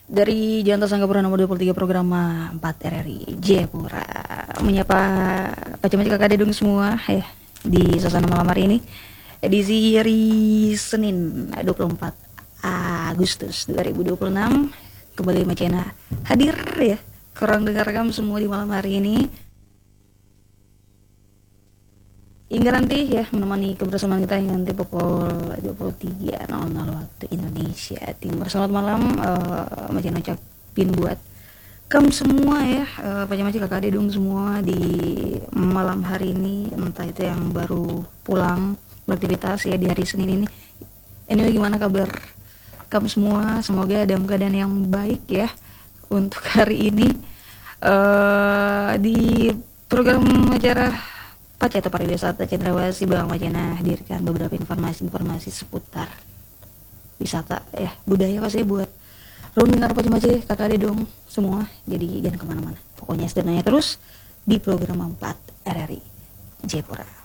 Dari Jantan Sanggapura nomor 23 program 4 RRI Jayapura menyapa pacamaki kakak dedung semua ya di suasana malam hari ini edisi hari Senin 24 Agustus 2026 kembali Macena hadir ya kurang dengar kamu semua di malam hari ini hingga nanti ya menemani kebersamaan kita hingga nanti pukul 23.00 waktu Indonesia Timur. Selamat malam, macam ucapin buat kamu semua ya, pacamaki kakak dedung semua di malam hari ini, entah itu yang baru pulang beraktivitas ya di hari Senin ini. Anyway, gimana kabar kamu semua? Semoga dalam keadaan yang baik ya untuk hari ini. Di program acara Paceta Pariwisata Cendrawasih Bang Macena hadirkan beberapa informasi seputar wisata ya budaya pasti buat lu dengar pacamaki kakak dedong semua, jadi jangan kemana-mana, pokoknya sebenarnya terus di program 4 RRI Jayapura.